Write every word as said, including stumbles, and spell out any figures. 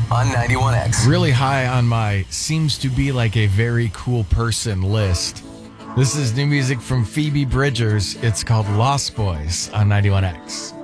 on ninety-one X. Really high on my seems to be like a very cool person list. This is new music from Phoebe Bridgers. It's called Lost Boys on ninety-one X.